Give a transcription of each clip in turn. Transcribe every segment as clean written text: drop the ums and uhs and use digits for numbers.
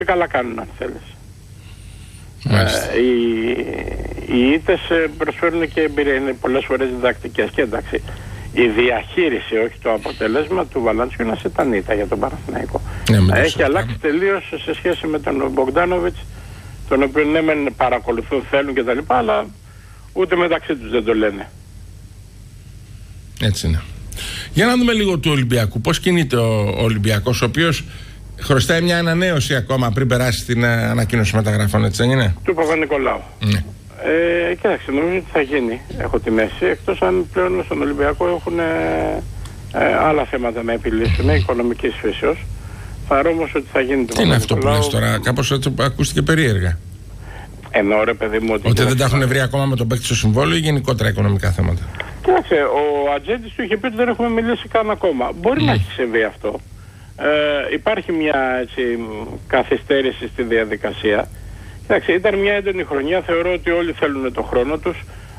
καλά κάνουν, αν θέλεις. Οι ήττες προσφέρουν και εμπειρία, είναι πολλές φορές διδακτικές. Και εντάξει, η διαχείριση, όχι το αποτέλεσμα του Βαλαντσιούνας ήταν ήττα για τον Παναθηναϊκό. Έχει αλλάξει τελείως σε σχέση με τον Μπογκντάνοβιτς, τον οποίο ναι μεν παρακολουθούν, θέλουν κτλ, αλλά ούτε μεταξύ τους δεν το λένε. Έτσι είναι. Για να δούμε λίγο του Ολυμπιακού. Πώς κινείται ο Ολυμπιακός, ο οποίος χρωστάει μια ανανέωση ακόμα πριν περάσει την ανακοίνωση μεταγραφών, έτσι δεν είναι? Του Παπα-Νικολάου. Ναι. Κοίταξε, νομίζω ότι θα γίνει, έχω την αίσθηση, εκτός αν πλέον στον Ολυμπιακό έχουν άλλα θέματα να επιλύσουν, οικονομικής φύσεως. Θεωρώ όμως ότι θα γίνει το Παπα-Νικολάου. Είναι αυτό που λες τώρα, κάπως έτσι ακούστηκε περίεργα. Εννοώ, ρε παιδί μου, ότι δεν τα έχουν βρει ακόμα με τον παίκτη στο συμβόλαιο ή γενικότερα οικονομικά θέματα? Κοίταξε, ο ατζέντης του είχε πει ότι δεν έχουμε μιλήσει καν ακόμα. Μπορεί να έχει συμβεί αυτό. Υπάρχει μια έτσι, καθυστέρηση στη διαδικασία. Κοιτάξτε, ήταν μια έντονη χρονιά, θεωρώ ότι όλοι θέλουν το χρόνο τους.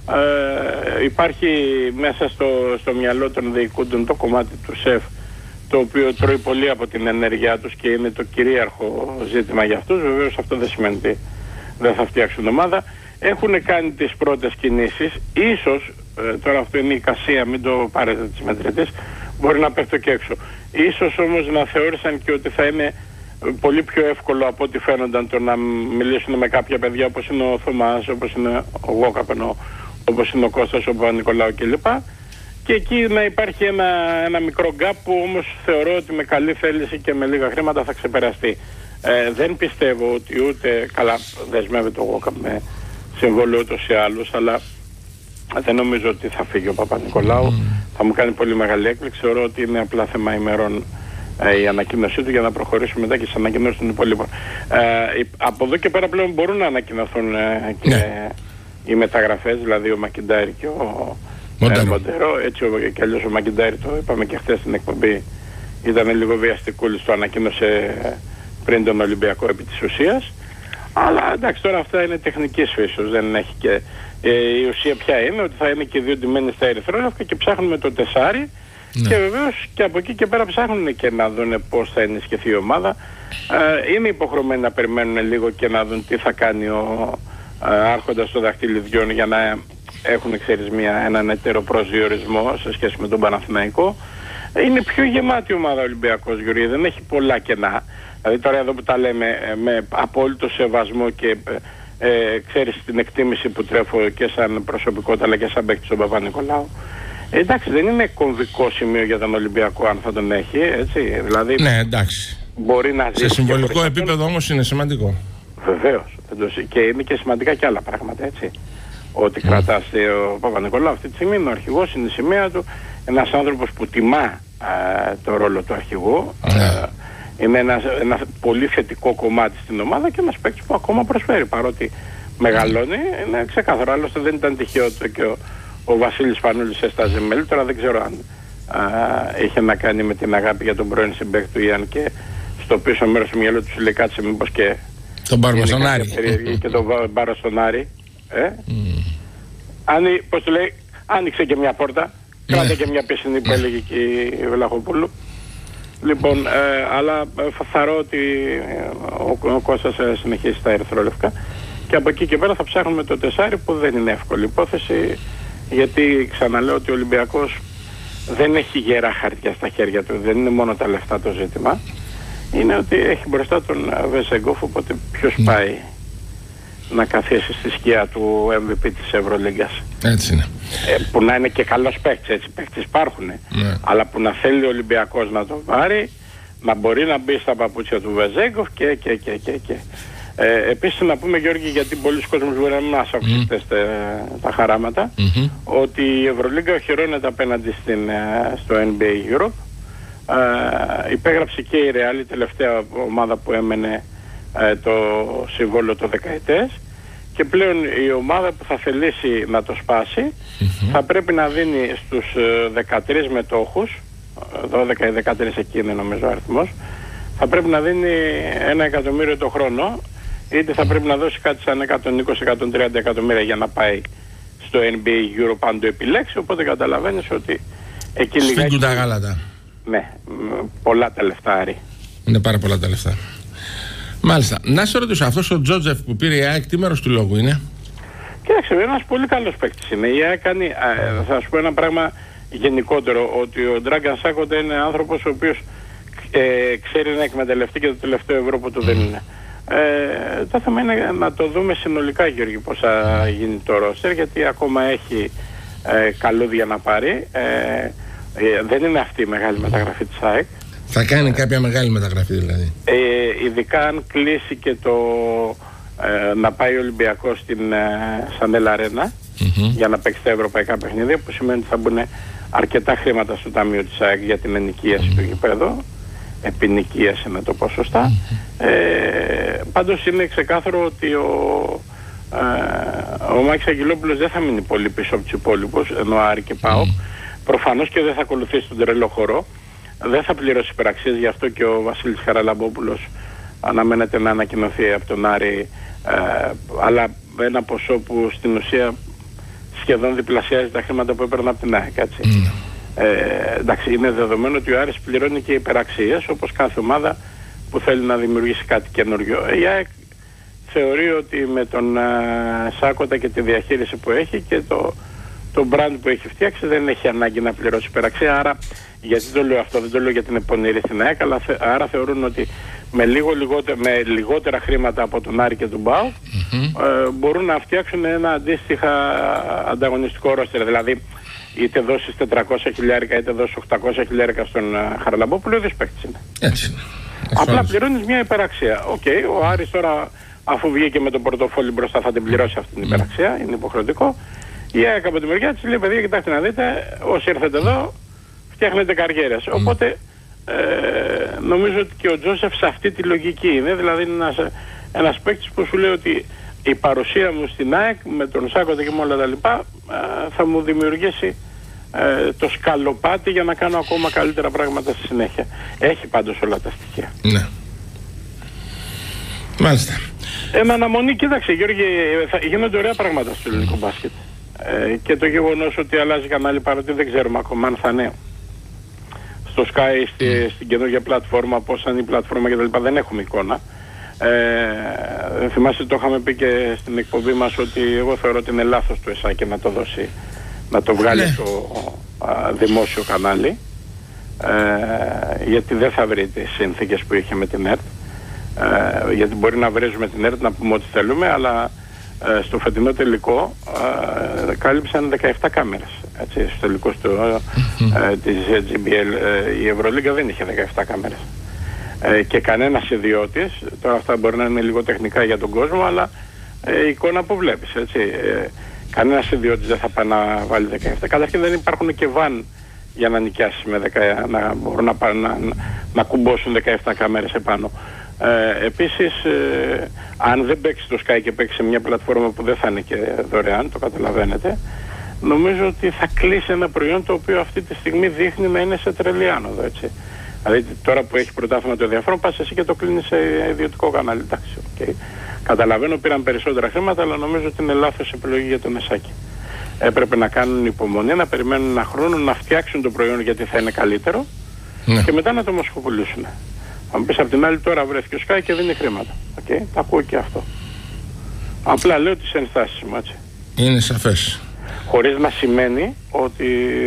Υπάρχει μέσα στο μυαλό των διοικούντων το κομμάτι του ΣΕΦ, το οποίο τρώει πολύ από την ενέργειά τους και είναι το κυρίαρχο ζήτημα για αυτούς. Βεβαίως αυτό δεν σημαίνει ότι δεν θα φτιάξουν ομάδα. Έχουν κάνει τις πρώτες κινήσεις. Ίσως, τώρα αυτό είναι η εικασία, μην το πάρετε τις μετρητές, μπορεί να πέφτω και έξω. Ίσως όμως να θεώρησαν και ότι θα είναι πολύ πιο εύκολο από ό,τι φαίνονταν το να μιλήσουν με κάποια παιδιά όπως είναι ο Θωμάς, όπως είναι ο Γόκαπενο, όπως είναι ο Κώστας, ο Παπα-Νικολάου κλπ. Και εκεί να υπάρχει ένα μικρό γκάπ που όμως θεωρώ ότι με καλή θέληση και με λίγα χρήματα θα ξεπεραστεί. Δεν πιστεύω ότι ούτε καλά δεσμεύεται ο Γόκαπ με συμβόλαιο ούτως ή άλλως, αλλά δεν νομίζω ότι θα φύγει ο Παπα-Νικολάου. Θα μου κάνει πολύ μεγάλη έκπληξη. Θεωρώ ότι είναι απλά θέμα ημερών η ανακοίνωσή του για να προχωρήσουμε μετά και στις ανακοινώσεις των υπολείπων. Από εδώ και πέρα πλέον μπορούν να ανακοινωθούν και οι μεταγραφές, δηλαδή ο Μακιντάρη και ο Μοντερό. Έτσι και αλλιώς ο Μακιντάρη, το είπαμε και χθες στην εκπομπή, ήταν λίγο βιαστικούλης, το ανακοίνωσε πριν τον Ολυμπιακό επί της ουσίας. Αλλά εντάξει, τώρα αυτά είναι τεχνικής φύσεως, δεν έχει και... η ουσία πια είναι ότι θα είναι και δύο ντυμένοι στα ερυθρόλευκα και ψάχνουμε το τεσάρι. Και βεβαίως και από εκεί και πέρα ψάχνουν και να δουν πώς θα ενισχυθεί η ομάδα. Είναι υποχρεωμένοι να περιμένουν λίγο και να δουν τι θα κάνει ο άρχοντας των δαχτυλιδιών για να έχουν, ξέρεις, έναν εταίρο προσδιορισμό σε σχέση με τον Παναθηναϊκό. Είναι πιο γεμάτη ομάδα ο Ολυμπιακός, Γιώργη, δεν έχει πολλά κενά. Δηλαδή τώρα εδώ που τα λέμε με απόλυτο σεβασμό και ξέρεις την εκτίμηση που τρέφω και σαν προσωπικότητα αλλά και σαν παίκτη στον Παπα-Νικολάου. Εντάξει, δεν είναι κομβικό σημείο για τον Ολυμπιακό αν θα τον έχει, έτσι. Δηλαδή, ναι, εντάξει. Μπορεί να ζήσει. Σε συμβολικό επίπεδο όμως είναι σημαντικό. Βεβαίως. Και είναι και σημαντικά και άλλα πράγματα, έτσι. Ότι κρατάς ο Παπα-Νικολάου αυτή τη στιγμή είναι ο αρχηγός, είναι η σημαία του. Ένας άνθρωπος που τιμά το ρόλο του αρχηγού. Είναι ένα πολύ θετικό κομμάτι στην ομάδα και ένας παίκτης που ακόμα προσφέρει παρότι μεγαλώνει. Είναι ξεκάθαρο. Άλλωστε δεν ήταν τυχαίο και ο Βασίλης Πανούλης έσταζε μέλη. Τώρα δεν ξέρω αν είχε να κάνει με την αγάπη για τον πρώην συμπαίκτη του Ιαν και στο πίσω μέρος του μυαλού του λέει κάτσε μήπως και τον πάρουμε στον Άρη και τον πάρω στον Άρη. Πώς του λέει, άνοιξε και μια πόρτα, κράτα και μια πισινή που έλεγε και η Βλαχοπούλου. Λοιπόν, αλλά φαθαρώ ότι ο Κώστας συνεχίσει στα ερυθρόλευκα και από εκεί και πέρα θα ψάχνουμε το τεσάρι που δεν είναι εύκολη υπόθεση, γιατί ξαναλέω ότι ο Ολυμπιακός δεν έχει γερά χαρτιά στα χέρια του, δεν είναι μόνο τα λεφτά το ζήτημα, είναι ότι έχει μπροστά τον Βεζεγκόφ, οπότε ποιος πάει να καθίσει στη σκιά του MVP της Ευρωλίγκας. Έτσι είναι. Που να είναι και καλός παίκτης, έτσι, παίκτες υπάρχουν, αλλά που να θέλει ο Ολυμπιακός να το πάρει, να μπορεί να μπει στα παπούτσια του Βεζέγκοφ και. Επίσης να πούμε, Γιώργη, γιατί πολλοί κόσμος μπορεί να μην μας ακούσει τα χαράματα, ότι η Ευρωλίγκα οχυρώνεται απέναντι στο NBA Europe. Υπέγραψε και η Real, η τελευταία ομάδα που έμενε το συμβόλαιο το δεκαετές, και πλέον η ομάδα που θα θελήσει να το σπάσει θα πρέπει να δίνει στους 13 μετόχους, 12 ή 13 εκεί είναι νομίζω ο αριθμός, θα πρέπει να δίνει 1 εκατομμύριο το χρόνο, είτε θα πρέπει να δώσει κάτι σαν 120-130 εκατομμύρια για να πάει στο NBA Europe αν το επιλέξει, οπότε καταλαβαίνεις ότι εκεί λιγάκι... Σφίγγουν τα γάλατα. Ναι, πολλά τα λεφτά, Άρη. Είναι πάρα πολλά τα λεφτά. Μάλιστα. Να σε ρωτήσω, αυτός ο Τζότζεφ που πήρε η ΑΕΚ, τι μέρος του λόγου είναι? Κοίταξε, ένας πολύ καλός παίκτης είναι. Η ΑΕΚ κάνει, θα σου πω ένα πράγμα γενικότερο, ότι ο Ντράγκαν Σάκοντα είναι άνθρωπος ο οποίος ξέρει να εκμεταλλευτεί και το τελευταίο ευρώ που του δίνουν. Το θέμα είναι να το δούμε συνολικά, Γιώργη, πώς θα γίνει το ρόστερ, γιατί ακόμα έχει καλούδια να πάρει. Δεν είναι αυτή η μεγάλη μεταγραφή της ΑΕΚ. Θα κάνει κάποια μεγάλη μεταγραφή δηλαδή. Ειδικά αν κλείσει και το να πάει ο Ολυμπιακός στην Σαντέλ Αρένα για να παίξει τα ευρωπαϊκά παιχνίδια, που σημαίνει ότι θα μπουν αρκετά χρήματα στο ταμείο της ΑΕΚ για την ενοικίαση του γηπέδου. Επινοικίαση να το πω σωστά. Πάντως είναι ξεκάθαρο ότι ο Μάκης Αγγελόπουλος δεν θα μείνει πολύ πίσω από τους υπόλοιπους, ενώ Άρη και ΠΑΟΚ. Προφανώς και δεν θα ακολουθήσει τον τρελό χορό. Δεν θα πληρώσει υπεραξίες, γι' αυτό και ο Βασίλης Χαραλαμπόπουλος αναμένεται να ανακοινωθεί από τον Άρη, αλλά ένα ποσό που στην ουσία σχεδόν διπλασιάζει τα χρήματα που έπαιρνε από την ΑΕΚ, έτσι. Εντάξει, είναι δεδομένο ότι ο Άρης πληρώνει και υπεραξίες, όπως κάθε ομάδα που θέλει να δημιουργήσει κάτι καινούριο. Η ΑΕΚ θεωρεί ότι με τον Σάκοντα και τη διαχείριση που έχει και το brand που έχει φτιάξει δεν έχει ανάγκη να πληρώσει υπεραξία. Άρα, γιατί το λέω αυτό, δεν το λέω γιατί είναι πονηρή στην ΑΕΚ, αλλά άρα θεωρούν ότι με λιγότερα χρήματα από τον Άρη και τον ΠΑΟΚ μπορούν να φτιάξουν ένα αντίστοιχα ανταγωνιστικό ρόστερ. Δηλαδή, είτε δώσεις 400 χιλιάρικα είτε δώσεις 800 χιλιάρικα στον Χαραλαμπόπουλο, ίδιος παίκτης είναι. Έτσι είναι. Απλά πληρώνεις μια υπεραξία. Ο Άρης τώρα, αφού βγήκε με τον πορτοφόλι μπροστά, θα την πληρώσει αυτή την υπεραξία, είναι υποχρεωτικό. Η ΑΕΚ από τη μεριά της λέει, παιδιά, κοιτάξτε να δείτε, όσοι έρθετε εδώ φτιάχνετε καριέρες. Οπότε νομίζω ότι και ο Τζόσεφ σε αυτή τη λογική είναι, δηλαδή είναι ένας παίκτης που σου λέει ότι η παρουσία μου στην ΑΕΚ με τον Σάκοντα και με όλα τα λοιπά θα μου δημιουργήσει το σκαλοπάτι για να κάνω ακόμα καλύτερα πράγματα στη συνέχεια. Έχει πάντως όλα τα στοιχεία. Ναι. Μάλιστα. Εν αναμονή, κοίταξε Γιώργη, γίνονται ωραία πράγματα στο ελληνικό μπάσκετ. Και το γεγονός ότι αλλάζει κανάλι, παρότι δεν ξέρουμε ακόμα αν θα είναι στο Sky, στην καινούργια πλατφόρμα, πώς θα είναι η πλατφόρμα κτλ. Δεν έχουμε εικόνα. Θυμάστε, το είχαμε πει και στην εκπομπή μας, ότι εγώ θεωρώ ότι είναι λάθος του ΕΣΑΚΕ να το δώσει, να το βγάλει στο δημόσιο κανάλι, γιατί δεν θα βρει τις συνθήκες που είχε με την ΕΡΤ, γιατί μπορεί να βρίζουμε την ΕΡΤ να πούμε ό,τι θέλουμε, αλλά στο φετινό τελικό κάλυψαν 17 κάμερες, έτσι, στο τελικό της GBL. Η Ευρωλίγκα δεν είχε 17 κάμερες. Και κανένας ιδιώτης, τώρα αυτά μπορεί να είναι λίγο τεχνικά για τον κόσμο, αλλά η εικόνα που βλέπεις, έτσι, κανένας ιδιώτης δεν θα πάει να βάλει 17. Καταρχήν δεν υπάρχουν και βαν για να νοικιάσει να μπορούν να κουμπώσουν 17 κάμερες επάνω. Επίσης, αν δεν παίξει το Sky και παίξει σε μια πλατφόρμα που δεν θα είναι και δωρεάν, το καταλαβαίνετε, νομίζω ότι θα κλείσει ένα προϊόν το οποίο αυτή τη στιγμή δείχνει να είναι σε τρελή άνοδο, έτσι. Δηλαδή τώρα που έχει πρωτάθλημα το ενδιαφέρον, πας εσύ και το κλείνεις σε ιδιωτικό κανάλι. Εντάξει, okay. Καταλαβαίνω, πήραν περισσότερα χρήματα, αλλά νομίζω ότι είναι λάθος επιλογή για τον ΕΣΑΚΕ. Έπρεπε να κάνουν υπομονή, να περιμένουν ένα χρόνο, να φτιάξουν το προϊόν γιατί θα είναι καλύτερο, και μετά να το μοσχοπουλήσουν. Θα μου πεις απ' την άλλη, τώρα βρέθηκε ο Sky και δίνει χρήματα. Okay. Τα ακούω και αυτό. Απλά λέω τις ενστάσεις μου, έτσι. Είναι σαφές. Χωρίς να σημαίνει ότι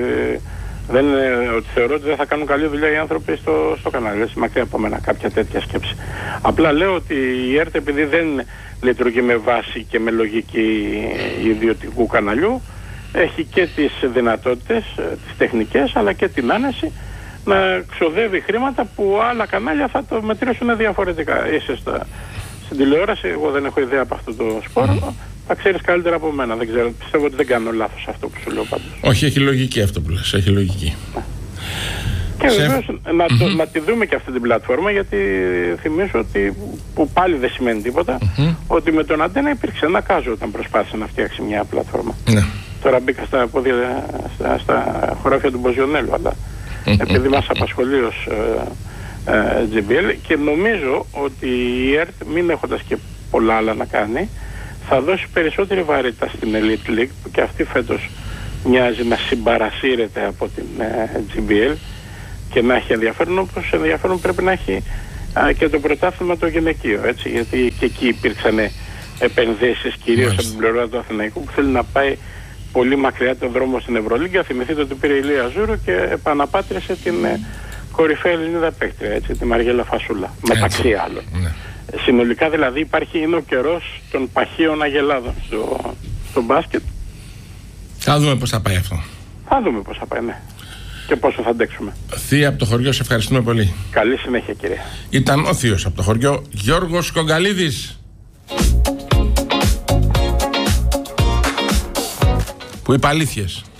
ότι θεωρώ ότι δεν θα κάνουν καλή δουλειά οι άνθρωποι στο κανάλι. Έτσι, μακριά από μένα κάποια τέτοια σκέψη. Απλά λέω ότι η ΕΡΤ, επειδή δεν λειτουργεί με βάση και με λογική ιδιωτικού καναλιού, έχει και τις δυνατότητες, τις τεχνικές, αλλά και την άνεση να ξοδεύει χρήματα που άλλα κανάλια θα το μετρήσουν διαφορετικά. Είσαι στην τηλεόραση, εγώ δεν έχω ιδέα από αυτό το σπόρο. Θα ξέρεις καλύτερα από μένα, δεν ξέρω. Πιστεύω ότι δεν κάνω λάθος αυτό που σου λέω πάντως. Όχι, έχει λογική αυτό που λες, έχει λογική. Και βεβαίως να τη δούμε και αυτή την πλατφόρμα, γιατί θυμίζω ότι, που πάλι δεν σημαίνει τίποτα, ότι με τον Αντένα υπήρξε ένα κάζο όταν προσπάθησε να φτιάξει μια πλατφόρμα. Τώρα μπήκα στα χωράφια του Μποζιονέλου, αλλά επειδή μας απασχολεί ως GBL, και νομίζω ότι η ΕΡΤ, μην έχοντας και πολλά άλλα να κάνει, θα δώσει περισσότερη βαρύτητα στην Elite League, που και αυτή φέτος μοιάζει να συμπαρασύρεται από την GBL και να έχει ενδιαφέρον, όπως ενδιαφέρον πρέπει να έχει και το πρωτάθλημα το γυναικείο, έτσι, γιατί και εκεί υπήρξαν επενδύσεις κυρίως από την πλευρά του Αθηναϊκού που θέλει να πάει πολύ μακριά τον δρόμο στην Ευρωλίγκα. Θυμηθείτε ότι πήρε η Λία Ζούρο και επαναπάτρισε την κορυφαία Ελληνίδα παίκτρια, έτσι, τη Μαριέλα Φασούλα, μεταξύ άλλων. Συνολικά δηλαδή είναι ο καιρός των παχαίων αγελάδων στο μπάσκετ. Θα δούμε πώς θα πάει αυτό. Θα δούμε πώς θα πάει, ναι. Και πόσο θα αντέξουμε. Θεία από το χωριό, σε ευχαριστούμε πολύ. Καλή συνέχεια, κύριε. Ήταν ο θείος από το χωριό, Γιώργος Κογκαλίδης. Που είπε αλήθειες.